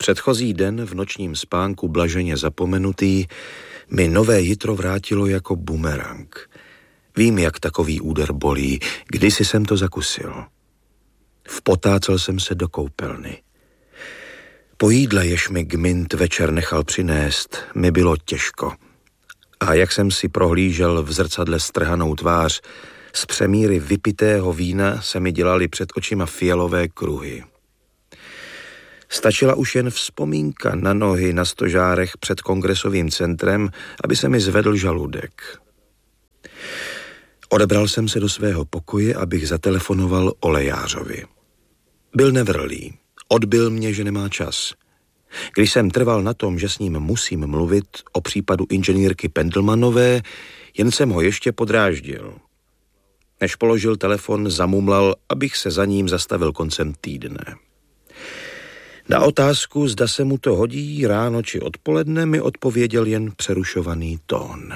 Předchozí den v nočním spánku blaženě zapomenutý mi nové jitro vrátilo jako bumerang. Vím, jak takový úder bolí, kdysi jsem to zakusil. Vpotácel jsem se do koupelny. Po jídle, jež mi Gmint večer nechal přinést, mi bylo těžko. A jak jsem si prohlížel v zrcadle strhanou tvář, z přemíry vypitého vína se mi dělaly před očima fialové kruhy. Stačila už jen vzpomínka na nohy na stožárech před kongresovým centrem, aby se mi zvedl žaludek. Odebral jsem se do svého pokoje, abych zatelefonoval olejářovi. Byl nevrlý. Odbyl mě, že nemá čas. Když jsem trval na tom, že s ním musím mluvit o případu inženýrky Pendelmanové, jen jsem ho ještě podráždil. Než položil telefon, zamumlal, abych se za ním zastavil koncem týdne. Na otázku, zda se mu to hodí ráno či odpoledne, mi odpověděl jen přerušovaný tón.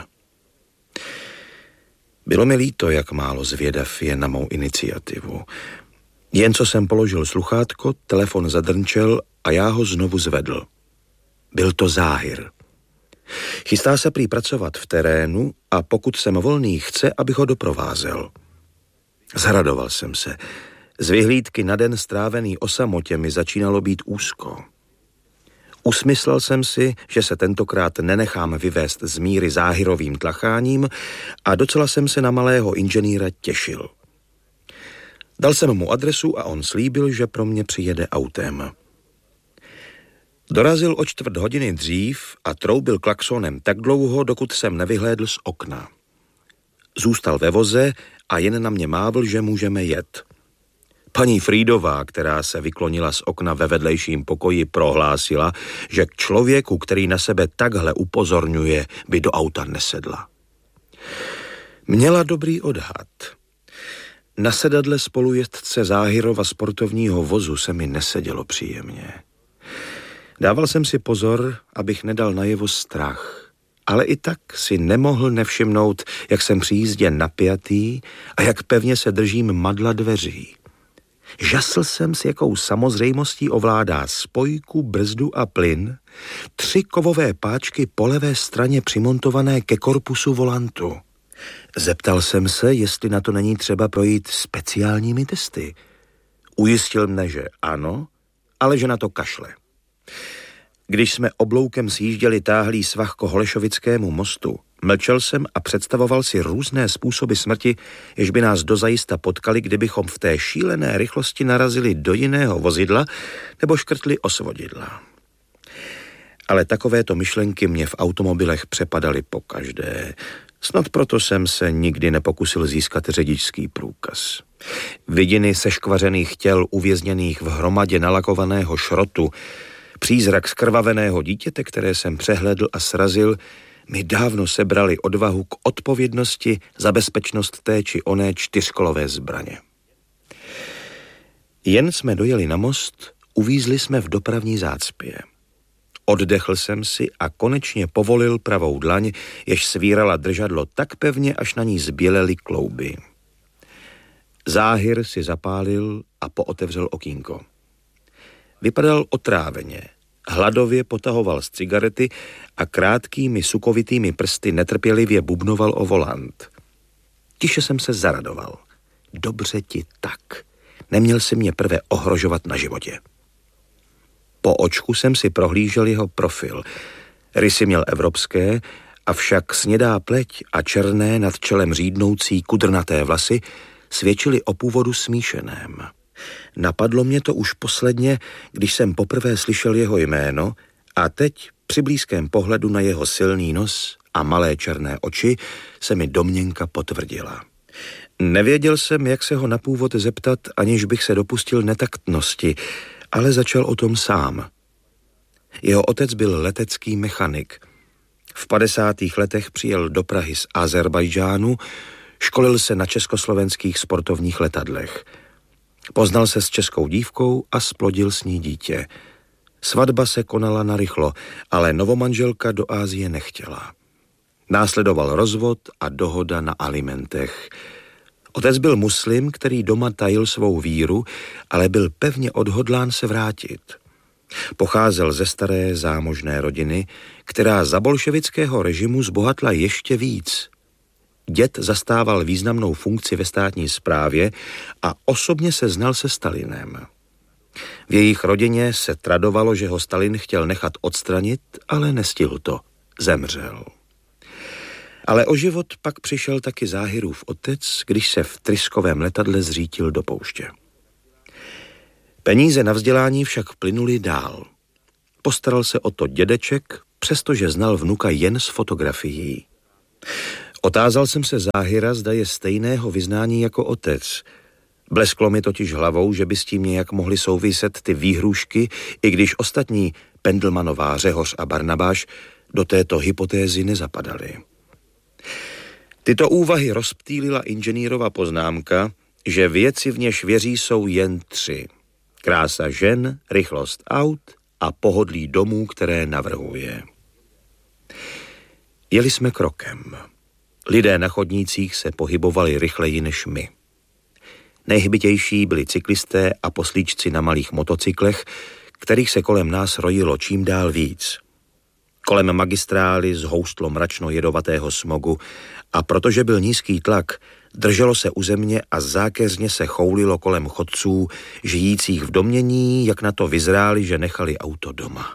Bylo mi líto, jak málo zvědav je na mou iniciativu. Jen co jsem položil sluchátko, telefon zadrnčel a já ho znovu zvedl. Byl to Záhir. Chystá se prý pracovat v terénu a pokud jsem volný, chce, abych ho doprovázel. Zradoval jsem se. Z vyhlídky na den strávený o samotě mi začínalo být úzko. Usmyslel jsem si, že se tentokrát nenechám vyvést z míry Záhirovým tlacháním a docela jsem se na malého inženýra těšil. Dal jsem mu adresu a on slíbil, že pro mě přijede autem. Dorazil o 4 hodiny dřív a troubil klaxonem tak dlouho, dokud jsem nevyhlédl z okna. Zůstal ve voze a jen na mě mávl, že můžeme jet. Paní Frídová, která se vyklonila z okna ve vedlejším pokoji, prohlásila, že k člověku, který na sebe takhle upozorňuje, by do auta nesedla. Měla dobrý odhad. Na sedadle spolujezdce Záhirova sportovního vozu se mi nesedělo příjemně. Dával jsem si pozor, abych nedal najevo strach, ale i tak si nemohl nevšimnout, jak jsem při jízdě napjatý a jak pevně se držím madla dveří. Žasl jsem, s jakou samozřejmostí ovládá spojku, brzdu a plyn, 3 kovové páčky po levé straně přimontované ke korpusu volantu. Zeptal jsem se, jestli na to není třeba projít speciálními testy. Ujistil mne, že ano, ale že na to kašle. Když jsme obloukem sjížděli táhlý svah k Holešovickému mostu, mlčel jsem a představoval si různé způsoby smrti, jež by nás dozajista potkali, kdybychom v té šílené rychlosti narazili do jiného vozidla nebo škrtli o svodidla. Ale takovéto myšlenky mě v automobilech přepadaly pokaždé. Snad proto jsem se nikdy nepokusil získat řidičský průkaz. Vidiny seškvařených těl uvězněných v hromadě nalakovaného šrotu, přízrak skrvaveného dítěte, které jsem přehledl a srazil, mi dávno sebrali odvahu k odpovědnosti za bezpečnost té či oné 4kolové zbraně. Jen jsme dojeli na most, uvízli jsme v dopravní zácpě. Oddechl jsem si a konečně povolil pravou dlaň, jež svírala držadlo tak pevně, až na ní zbělely klouby. Záhir si zapálil a pootevřel okýnko. Vypadal otráveně, hladově potahoval z cigarety a krátkými sukovitými prsty netrpělivě bubnoval o volant. Tiše jsem se zaradoval. Dobře ti tak. Neměl si mě prvé ohrožovat na životě. Po očku jsem si prohlížel jeho profil. Rysy měl evropské, avšak snědá pleť a černé nad čelem řídnoucí kudrnaté vlasy svědčily o původu smíšeném. Napadlo mě to už posledně, když jsem poprvé slyšel jeho jméno a teď při blízkém pohledu na jeho silný nos a malé černé oči se mi domněnka potvrdila. Nevěděl jsem, jak se ho na původ zeptat, aniž bych se dopustil netaktnosti, ale začal o tom sám. Jeho otec byl letecký mechanik. V 50. letech přijel do Prahy z Azerbajdžánu, školil se na československých sportovních letadlech. Poznal se s českou dívkou a splodil s ní dítě. Svatba se konala narychlo, ale novomanželka do Asie nechtěla. Následoval rozvod a dohoda na alimentech. Otec byl muslim, který doma tajil svou víru, ale byl pevně odhodlán se vrátit. Pocházel ze staré zámožné rodiny, která za bolševického režimu zbohatla ještě víc. Děd zastával významnou funkci ve státní správě a osobně se znal se Stalinem. V jejich rodině se tradovalo, že ho Stalin chtěl nechat odstranit, ale nestihl to. Zemřel. Ale o život pak přišel taky Záhirův otec, když se v tryskovém letadle zřítil do pouště. Peníze na vzdělání však plynuly dál. Postaral se o to dědeček, přestože znal vnuka jen z fotografií. Otázal jsem se Záhira, zda je stejného vyznání jako otec. Blesklo mi totiž hlavou, že by s tím nějak mohly souviset ty výhrůžky, i když ostatní Pendelmanová, Řehoř a Barnabáš do této hypotézy nezapadali. Tyto úvahy rozptýlila inženýrova poznámka, že věci, v něž věří, jsou jen 3. Krása žen, rychlost aut a pohodlí domů, které navrhuje. Jeli jsme krokem. Lidé na chodnících se pohybovali rychleji než my. Nejhbitější byli cyklisté a poslíčci na malých motocyklech, kterých se kolem nás rojilo čím dál víc. Kolem magistrály zhoustlo mračno jedovatého smogu a protože byl nízký tlak, drželo se u země a zákeřně se choulilo kolem chodců, žijících v domnění, jak na to vyzráli, že nechali auto doma.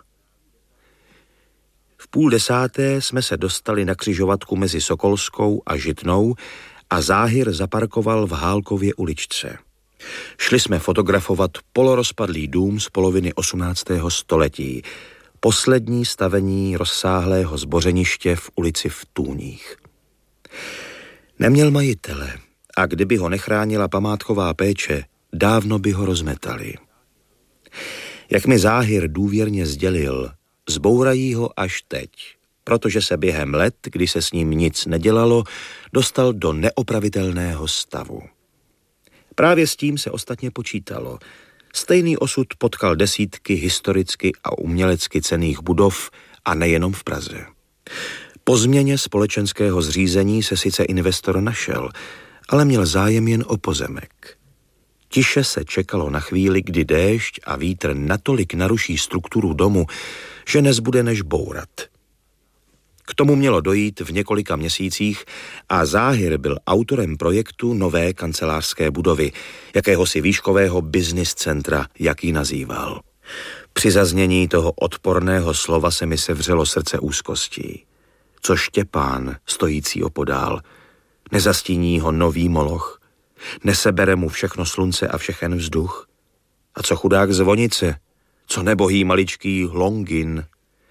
V 9:30 jsme se dostali na křižovatku mezi Sokolskou a Žitnou a Záhir zaparkoval v Hálkově uličce. Šli jsme fotografovat polorozpadlý dům z poloviny 18. století, poslední stavení rozsáhlého zbořeniště v ulici v Tůních. Neměl majitele a kdyby ho nechránila památková péče, dávno by ho rozmetali. Jak mi Záhir důvěrně sdělil, zbourají ho až teď, protože se během let, kdy se s ním nic nedělalo, dostal do neopravitelného stavu. Právě s tím se ostatně počítalo. Stejný osud potkal desítky historicky a umělecky cenných budov a nejenom v Praze. Po změně společenského zřízení se sice investor našel, ale měl zájem jen o pozemek. Tiše se čekalo na chvíli, kdy déšť a vítr natolik naruší strukturu domu, že nezbude než bourat. K tomu mělo dojít v několika měsících a Záhir byl autorem projektu nové kancelářské budovy, jakéhosi výškového business centra, jak ji nazýval. Při zaznění toho odporného slova se mi sevřelo srdce úzkostí. Co Štěpán, stojící opodál, nezastíní ho nový moloch, nesebere mu všechno slunce a všechen vzduch? A co chudák Zvonice, co nebohý maličký Longin?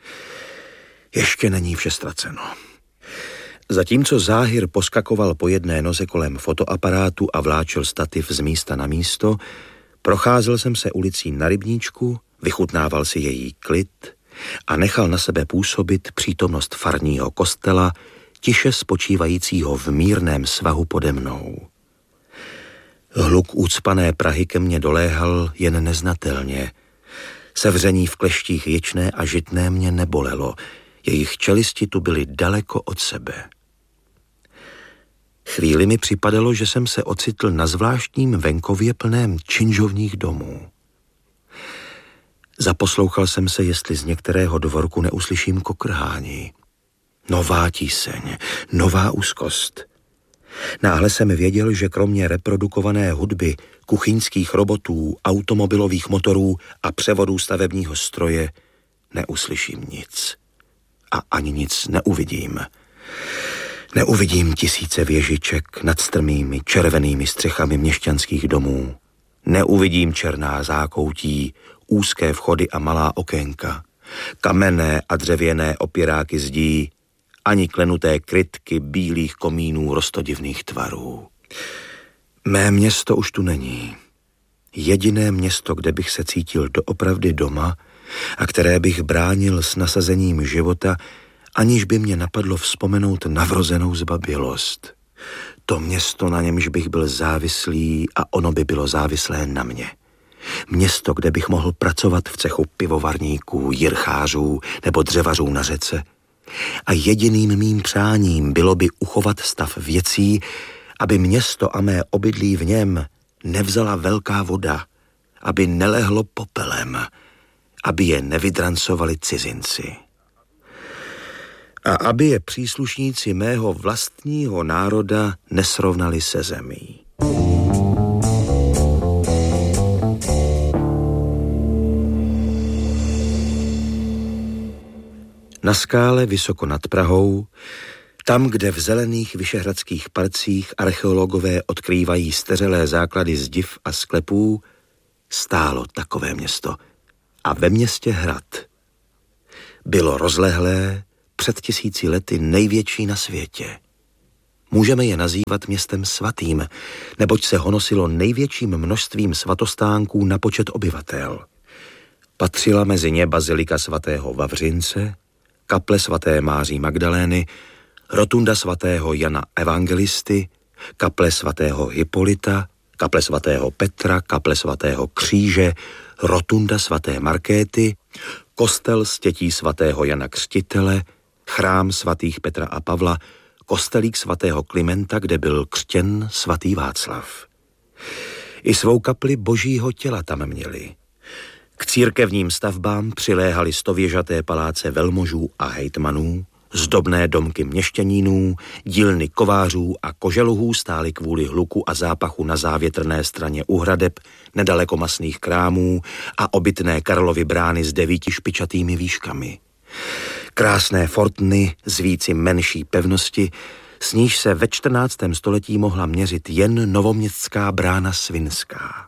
Ještě není vše ztraceno. Zatímco Záhir poskakoval po jedné noze kolem fotoaparátu a vláčel stativ z místa na místo, procházel jsem se ulicí na Rybníčku, vychutnával si její klid a nechal na sebe působit přítomnost farního kostela, tiše spočívajícího v mírném svahu pode mnou. Hluk úcpané Prahy ke mně doléhal jen neznatelně. Sevření v kleštích Ječné a Žitné mě nebolelo, jejich čelisti tu byly daleko od sebe. Chvíli mi připadalo, že jsem se ocitl na zvláštním venkově plném činžovních domů. Zaposlouchal jsem se, jestli z některého dvorku neuslyším kokrhání. Nová tíseň, nová úzkost. Náhle jsem věděl, že kromě reprodukované hudby, kuchyňských robotů, automobilových motorů a převodů stavebního stroje neuslyším nic. A ani nic neuvidím. Neuvidím tisíce věžiček nad strmými červenými střechami měšťanských domů. Neuvidím černá zákoutí, úzké vchody a malá okénka, kamenné a dřevěné opěráky zdí, ani klenuté krytky bílých komínů roztodivných tvarů. Mé město už tu není. Jediné město, kde bych se cítil doopravdy doma a které bych bránil s nasazením života, aniž by mě napadlo vzpomenout na vrozenou zbabělost. To město, na němž bych byl závislý a ono by bylo závislé na mě. Město, kde bych mohl pracovat v cechu pivovarníků, jirchářů nebo dřevařů na řece. A jediným mým přáním bylo by uchovat stav věcí, aby město a mé obydlí v něm nevzala velká voda, aby nelehlo popelem, aby je nevydrancovali cizinci. A aby je příslušníci mého vlastního národa nesrovnali se zemí. Na skále vysoko nad Prahou, tam, kde v zelených vyšehradských parcích archeologové odkrývají steřelé základy zdiv a sklepů, stálo takové město. A ve městě hrad. Bylo rozlehlé, před 1000 lety největší na světě. Můžeme je nazývat městem svatým, neboť se honosilo největším množstvím svatostánků na počet obyvatel. Patřila mezi ně bazilika svatého Vavřince, kaple svaté Máří Magdalény, rotunda svatého Jana Evangelisty, kaple svatého Hippolyta, kaple svatého Petra, kaple svatého Kříže, rotunda svaté Markéty, kostel stětí svatého Jana Křtitele, chrám svatých Petra a Pavla, kostelík svatého Klimenta, kde byl křtěn svatý Václav. I svou kapli Božího těla tam měli. K církevním stavbám přiléhaly stověžaté paláce velmožů a hejtmanů, zdobné domky měšťanínů, dílny kovářů a koželuhů stály kvůli hluku a zápachu na závětrné straně u hradeb, nedaleko masných krámů a obytné Karlovy brány s 9 špičatými výškami. Krásné fortny z víci menší pevnosti, s níž se ve 14. století mohla měřit jen novoměstská brána Svinská.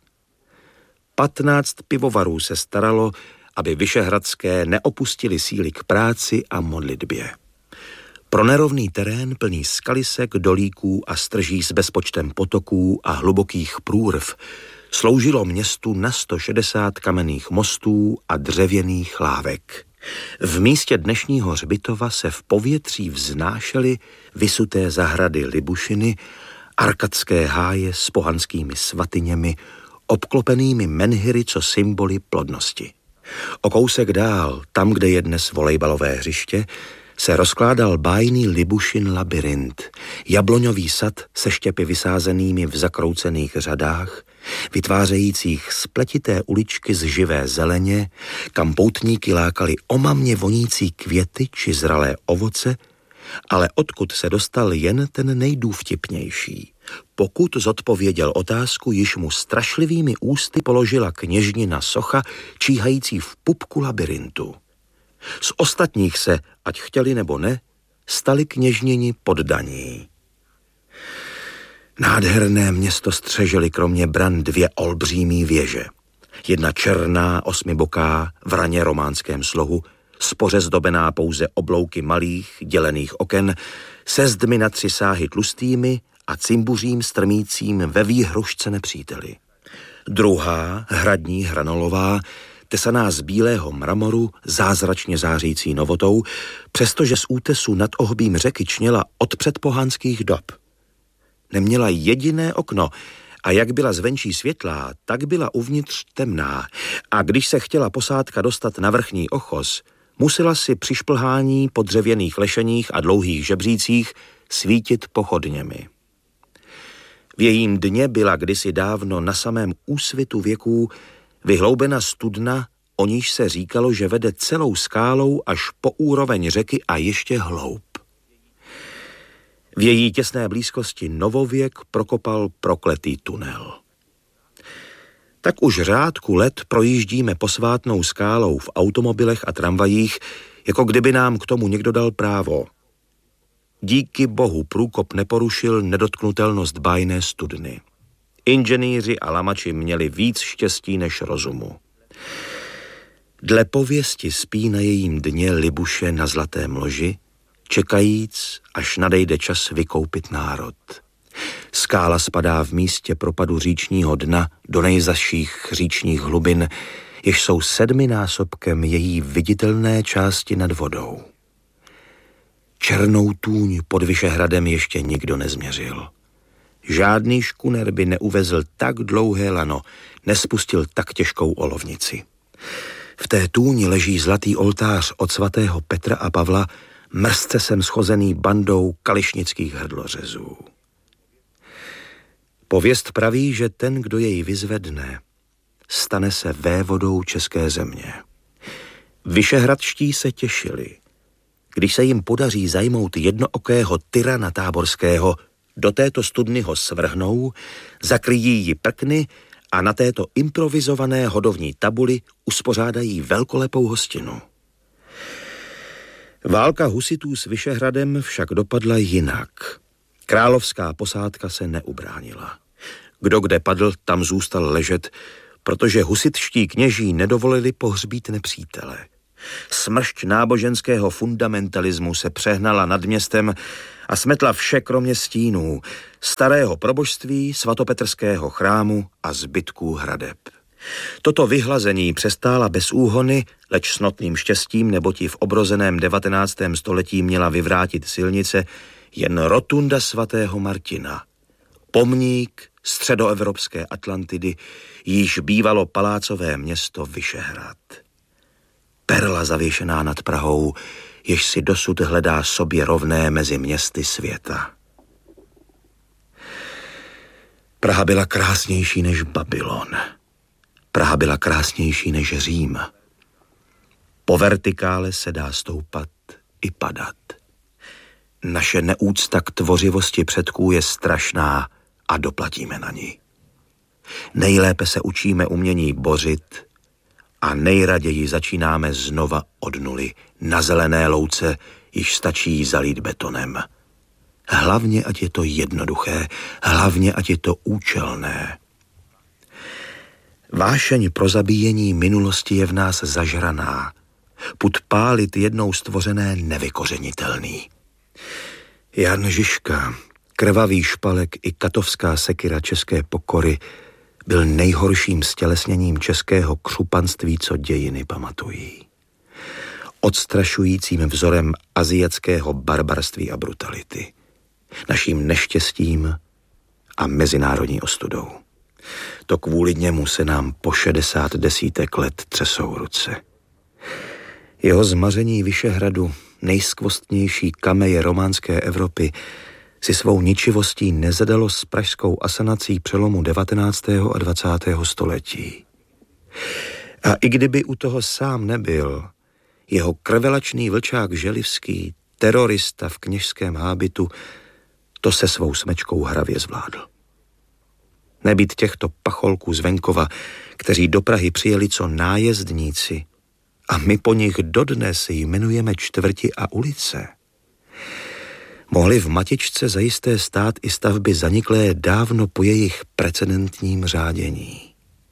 15 pivovarů se staralo, aby vyšehradské neopustili síly k práci a modlitbě. Pro nerovný terén plný skalisek, dolíků a strží s bezpočtem potoků a hlubokých průrv sloužilo městu na 160 kamenných mostů a dřevěných lávek. V místě dnešního hřbitova se v povětří vznášely vysuté zahrady Libušiny, arkadské háje s pohanskými svatyněmi, obklopenými menhiry co symboly plodnosti. O kousek dál, tam, kde je dnes volejbalové hřiště, se rozkládal bájný Libušin labyrint, jabloňový sad se štěpy vysázenými v zakroucených řadách, vytvářejících spletité uličky z živé zeleně, kam poutníky lákali omamně vonící květy či zralé ovoce, ale odkud se dostal jen ten nejdůvtipnější. Pokud zodpověděl otázku, již mu strašlivými ústy položila kněžnina socha, číhající v pupku labyrintu. Z ostatních se, ať chtěli nebo ne, stali kněžněni poddaní. Nádherné město střežely kromě bran 2 olbřímý věže. Jedna černá, 8boká, v raně románském slohu, spoře zdobená pouze oblouky malých, dělených oken, se zdmi na 3 sáhy tlustými a cimbuřím strmícím ve výhrušce nepříteli. Druhá, hradní hranolová, tesaná z bílého mramoru, zázračně zářící novotou, přestože z útesu nad ohbím řeky čněla od předpohanských dob. Neměla jediné okno a jak byla zvenčí světlá, tak byla uvnitř temná a když se chtěla posádka dostat na vrchní ochos, musela si při šplhání po dřevěných lešeních a dlouhých žebřících svítit pochodněmi. V jejím dně byla kdysi dávno na samém úsvitu věků vyhloubena studna, o níž se říkalo, že vede celou skálou až po úroveň řeky a ještě hloub. V její těsné blízkosti novověk prokopal prokletý tunel. Tak už řádku let projíždíme posvátnou skálou v automobilech a tramvajích, jako kdyby nám k tomu někdo dal právo. Díky bohu průkop neporušil nedotknutelnost bájné studny. Inženýři a lamači měli víc štěstí než rozumu. Dle pověsti spí na jejím dně Libuše na zlatém loži, čekajíc, až nadejde čas vykoupit národ. Skála spadá v místě propadu říčního dna do nejzazších říčních hlubin, jež jsou 7násobkem její viditelné části nad vodou. Černou tůň pod Vyšehradem ještě nikdo nezměřil. Žádný škuner by neuvezl tak dlouhé lano, nespustil tak těžkou olovnici. V té tůni leží zlatý oltář od svatého Petra a Pavla, mrzce sem schozený bandou kališnických hrdlořezů. Pověst praví, že ten, kdo jej vyzvedne, stane se vévodou české země. Vyšehradští se těšili. Když se jim podaří zajmout jednookého tyrana táborského, do této studny ho svrhnou, zakryjí ji prkny a na této improvizované hodovní tabuli uspořádají velkolepou hostinu. Válka husitů s Vyšehradem však dopadla jinak. Královská posádka se neubránila. Kdo kde padl, tam zůstal ležet, protože husitští kněží nedovolili pohřbít nepřítele. Smršť náboženského fundamentalismu se přehnala nad městem a smetla vše kromě stínů, starého probožství, svatopetrského chrámu a zbytků hradeb. Toto vyhlazení přestála bez úhony, leč s notným štěstím, neboť v obrozeném 19. století měla vyvrátit silnice jen rotunda svatého Martina. Pomník středoevropské Atlantidy, již bývalo palácové město Vyšehrad. Perla zavěšená nad Prahou, jež si dosud hledá sobě rovné mezi městy světa. Praha byla krásnější než Babylon. Praha byla krásnější než Řím. Po vertikále se dá stoupat i padat. Naše neúcta k tvořivosti předků je strašná a doplatíme na ní. Nejlépe se učíme umění bořit a nejraději začínáme znova od nuly na zelené louce, již stačí zalít betonem. Hlavně, ať je to jednoduché, hlavně, ať je to účelné. Vášeň pro zabíjení minulosti je v nás zažraná. Pud pálit jednou stvořené nevykořenitelný. Jan Žižka, krvavý špalek i katovská sekira české pokory byl nejhorším stělesněním českého křupanství, co dějiny pamatují. Odstrašujícím vzorem aziatského barbarství a brutality. Naším neštěstím a mezinárodní ostudou. To kvůli němu se nám po 60 desítek let třesou ruce. Jeho zmaření Vyšehradu, nejskvostnější kameje románské Evropy, si svou ničivostí nezadalo s pražskou asanací přelomu 19. a 20. století. A i kdyby u toho sám nebyl, jeho krvelačný vlčák Želivský, terorista v kněžském hábitu, to se svou smečkou hravě zvládl. Nebýt těchto pacholků z venkova, kteří do Prahy přijeli co nájezdníci, a my po nich dodnes jmenujeme čtvrti a ulice, mohly v Matičce zajisté stát i stavby zaniklé dávno po jejich precedentním řádění.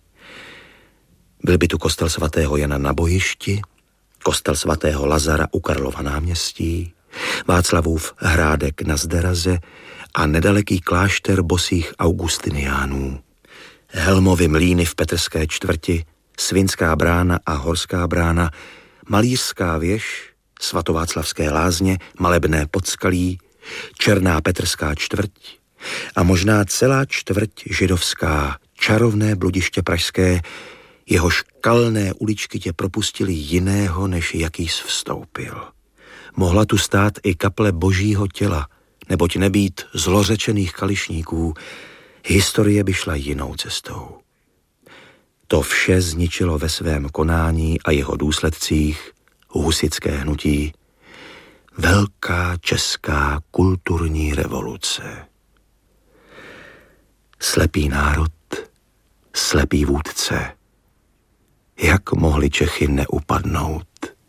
Byl by tu kostel svatého Jana na Bojišti, kostel svatého Lazara u Karlova náměstí, Václavův hrádek na Zderaze a nedaleký klášter bosých augustiniánů, Helmovy mlýny v Petrské čtvrti, Svinská brána a Horská brána, Malířská věž, svatováclavské lázně, Malebné Podskalí, Černá Petrská čtvrť a možná celá čtvrť židovská, čarovné bludiště pražské, jehož kalné uličky tě propustili jiného, než jaký jsi vstoupil. Mohla tu stát i kaple Božího těla, neboť nebýt zlořečených kališníků, historie by šla jinou cestou. To vše zničilo ve svém konání a jeho důsledcích husitské hnutí, velká česká kulturní revoluce. Slepý národ, slepý vůdce. Jak mohli Čechy neupadnout?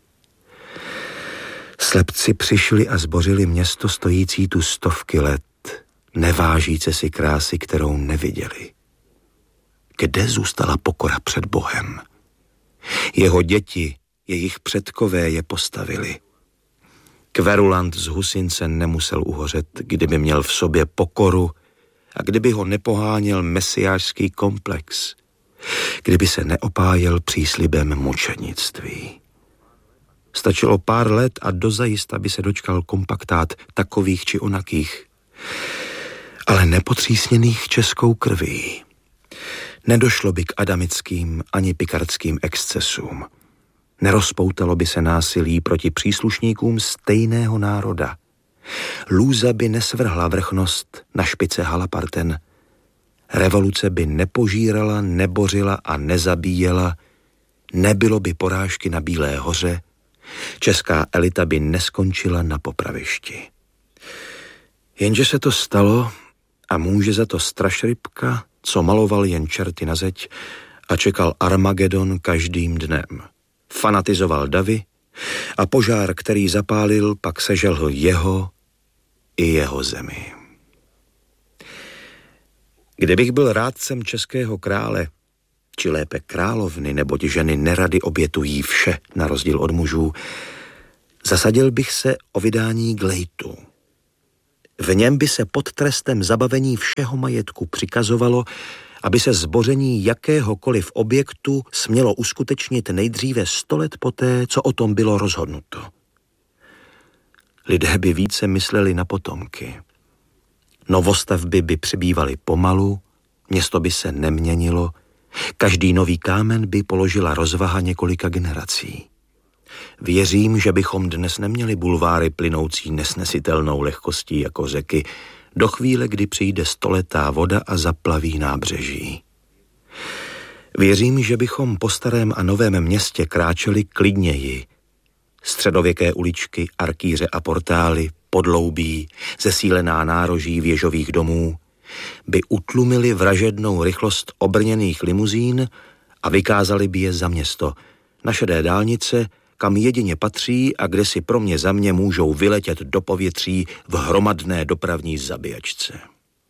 Slepci přišli a zbořili město stojící tu stovky let, nevážíce si krásy, kterou neviděli. Kde zůstala pokora před Bohem? Jeho děti, jejich předkové je postavili. Kverulant z Husince nemusel uhořet, kdyby měl v sobě pokoru a kdyby ho nepoháněl mesiášský komplex, kdyby se neopájel příslibem mučenictví. Stačilo pár let a dozajista by se dočkal kompaktát takových či onakých, ale nepotřísněných českou krví. Nedošlo by k adamickým ani pikardským excesům. Nerozpoutalo by se násilí proti příslušníkům stejného národa. Lůza by nesvrhla vrchnost na špice Halaparten. Revoluce by nepožírala, nebořila a nezabíjela nebylo by porážky na Bílé hoře, česká elita by neskončila na popravišti. Jenže se to stalo a může za to strašrybka, co maloval jen čerty na zeď a čekal Armagedon každým dnem. Fanatizoval davy a požár, který zapálil, pak sežehl jeho i jeho zemi. Kdybych byl rádcem českého krále, či lépe královny, neboť ženy nerady obětují vše, na rozdíl od mužů, zasadil bych se o vydání glejtu. V něm by se pod trestem zabavení všeho majetku přikazovalo, aby se zboření jakéhokoliv objektu smělo uskutečnit nejdříve 100 let poté, co o tom bylo rozhodnuto. Lidé by více mysleli na potomky. Novostavby by přibývaly pomalu, město by se neměnilo, každý nový kámen by položila rozvaha několika generací. Věřím, že bychom dnes neměli bulváry plynoucí nesnesitelnou lehkostí jako řeky, do chvíle, kdy přijde 100letá voda a zaplaví nábřeží. Věřím, že bychom po starém a novém městě kráčeli klidněji. Středověké uličky, arkýře a portály, podloubí, zesílená nároží věžových domů by utlumili vražednou rychlost obrněných limuzín a vykázali by je za město, na šedé dálnice, kam jedině patří a kde si pro mě za mě můžou vyletět do povětří v hromadné dopravní zabíjačce.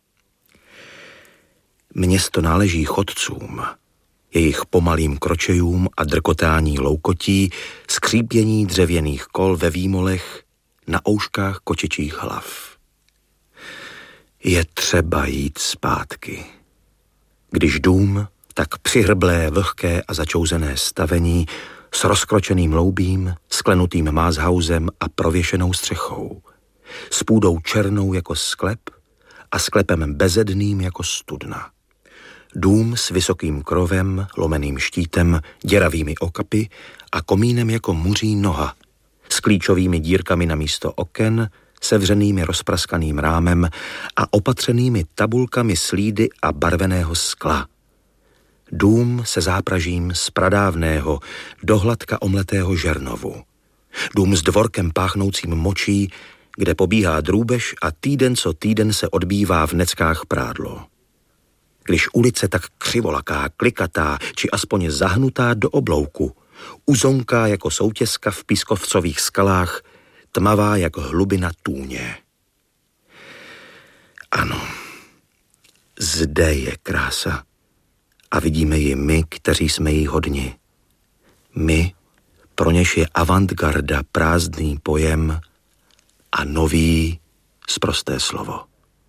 Město náleží chodcům, jejich pomalým kročejům a drkotání loukotí, skřípění dřevěných kol ve výmolech, na ouškách kočičích hlav. Je třeba jít zpátky. Když dům, tak přihrblé, vlhké a začouzené stavení s rozkročeným loubím, sklenutým mázhausem a prověšenou střechou, s půdou černou jako sklep a sklepem bezedným jako studna. Dům s vysokým krovem, lomeným štítem, děravými okapy a komínem jako muří noha, s klíčovými dírkami na místo oken, sevřenými rozpraskaným rámem a opatřenými tabulkami slídy a barveného skla. Dům se zápražím z pradávného, dohladka omletého žernovu. Dům s dvorkem páchnoucím močí, kde pobíhá drůbež a týden co týden se odbývá v neckách prádlo. Když ulice tak křivolaká, klikatá, či aspoň zahnutá do oblouku, uzonká jako soutězka v pískovcových skalách, tmavá jak hlubina tůně. Ano, zde je krása a vidíme ji my, kteří jsme jí hodni. My, pro něž je avantgarda prázdný pojem a nový sprosté slovo.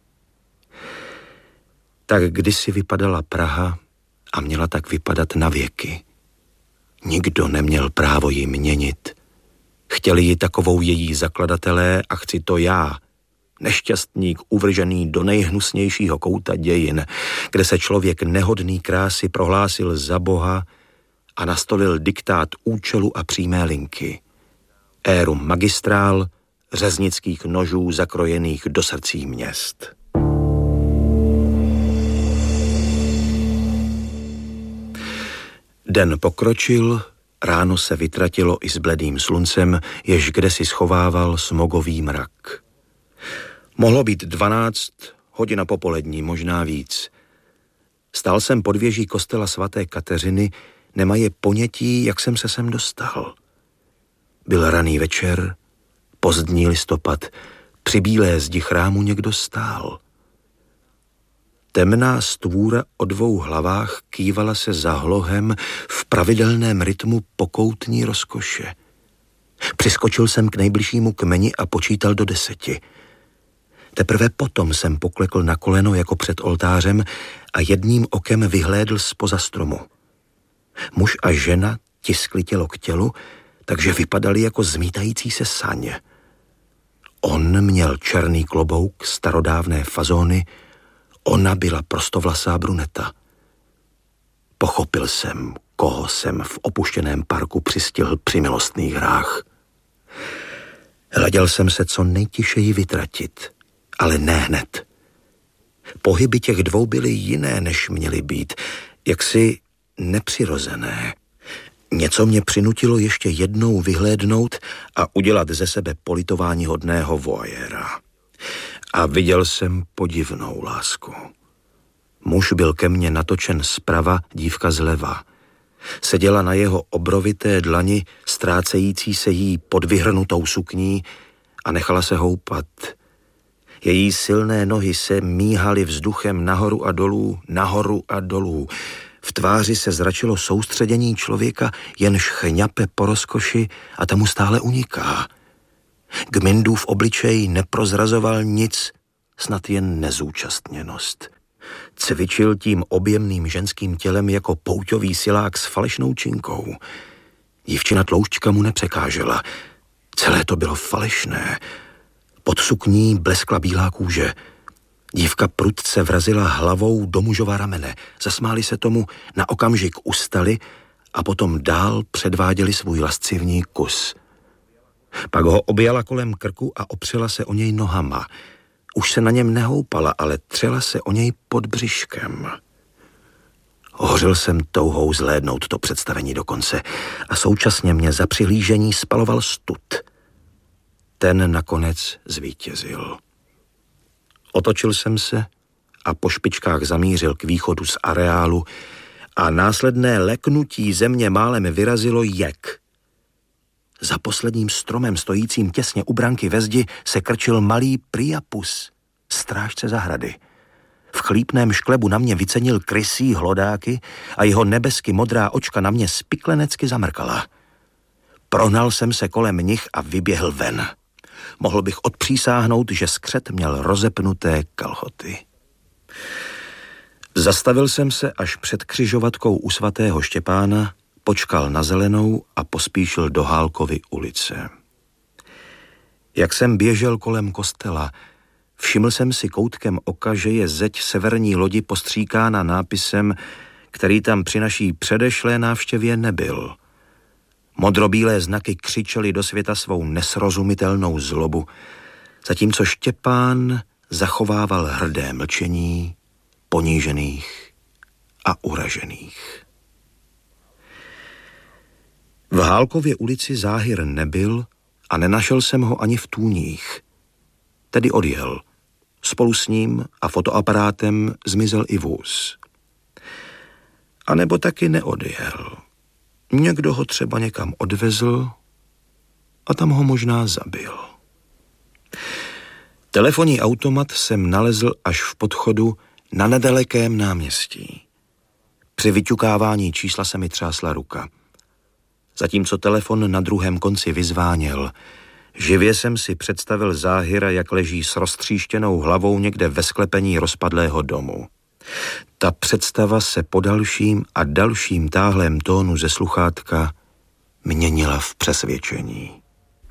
Tak kdysi vypadala Praha a měla tak vypadat na věky. Nikdo neměl právo ji měnit. Chtěli ji takovou její zakladatelé a chci to já, nešťastník uvržený do nejhnusnějšího kouta dějin, kde se člověk nehodný krásy prohlásil za boha a nastolil diktát účelu a přímé linky. Éru magistrál, řeznických nožů zakrojených do srdcí měst. Den pokročil, ráno se vytratilo i s bledým sluncem, jež kdesi schovával smogový mrak. Mohlo být 12, hodina popolední, možná víc. Stál jsem pod věží kostela svaté Kateřiny, nemaje ponětí, jak jsem se sem dostal. Byl raný večer, pozdní listopad, při bílé zdi chrámu někdo stál. Temná stvůra o 2 hlavách kývala se za hlohem v pravidelném rytmu pokoutní rozkoše. Přiskočil jsem k nejbližšímu kmeni a počítal do 10. Teprve potom jsem poklekl na koleno jako před oltářem a jedním okem vyhlédl zpoza stromu. Muž a žena tiskli tělo k tělu, takže vypadali jako zmítající se saň. On měl černý klobouk, starodávné fazóny, ona byla prostovlasá bruneta. Pochopil jsem, koho jsem v opuštěném parku přistihl při milostných hrách. Hleděl jsem se co nejtišeji vytratit, ale ne hned. Pohyby těch 2 byly jiné, než měly být, jaksi nepřirozené. Něco mě přinutilo ještě jednou vyhlédnout a udělat ze sebe politováníhodného voyera. A viděl jsem podivnou lásku. Muž byl ke mně natočen zprava, dívka zleva. Seděla na jeho obrovité dlani, ztrácející se jí pod vyhrnutou sukní a nechala se houpat. Její silné nohy se míhaly vzduchem nahoru a dolů. V tváři se zračilo soustředění člověka, jenž chňape po rozkoši a ta mu stále uniká. Gmindův obličej neprozrazoval nic, snad jen nezúčastněnost. Cvičil tím objemným ženským tělem jako pouťový silák s falešnou činkou. Dívčina tloušťka mu nepřekážela. Celé to bylo falešné. Pod sukní bleskla bílá kůže. Dívka prudce vrazila hlavou do mužova ramene. Zasmáli se tomu, na okamžik ustali a potom dál předváděli svůj lascivní kus. Pak ho objala kolem krku a opřela se o něj nohama. Už se na něm nehoupala, ale třela se o něj pod břiškem. Hořel jsem touhou zhlédnout to představení do konce a současně mě za přihlížení spaloval stud. Ten nakonec zvítězil. Otočil jsem se a po špičkách zamířil k východu z areálu a následné leknutí země málem vyrazilo jek. Za posledním stromem stojícím těsně u branky ve zdi se krčil malý Priapus, strážce zahrady. V chlípném šklebu na mě vycenil krysí hlodáky a jeho nebesky modrá očka na mě spiklenecky zamrkala. Prohnal jsem se kolem nich a vyběhl ven. Mohl bych odpřísáhnout, že skřet měl rozepnuté kalhoty. Zastavil jsem se až před křižovatkou u svatého Štěpána, počkal na zelenou a pospíšil do Hálkovy ulice. Jak jsem běžel kolem kostela, všiml jsem si koutkem oka, že je zeď severní lodi postříkána nápisem, který tam při naší předešlé návštěvě nebyl. Modrobílé znaky křičely do světa svou nesrozumitelnou zlobu, zatímco Štěpán zachovával hrdé mlčení ponížených a uražených. V Hálkově ulici záhyr nebyl a nenašel jsem ho ani v Tůních. Tedy odjel. Spolu s ním a fotoaparátem zmizel i vůz. A nebo taky neodjel. Někdo ho třeba někam odvezl a tam ho možná zabil. Telefonní automat jsem nalezl až v podchodu na nedalekém náměstí. Při vyťukávání čísla se mi třásla ruka. Zatímco telefon na druhém konci vyzváněl, živě jsem si představil záhyra, jak leží s roztříštěnou hlavou někde ve sklepení rozpadlého domu. Ta představa se po dalším a dalším táhlém tónu ze sluchátka měnila v přesvědčení.